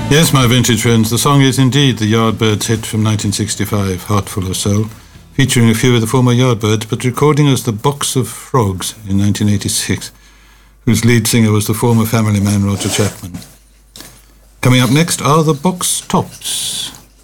Yes, my vintage friends, the song is indeed the Yardbirds hit from 1965, Heart Full of Soul, featuring a few of the former Yardbirds, but recording as the Box of Frogs in 1986, whose lead singer was the former Family man Roger Chapman. Coming up next are the Box Tops.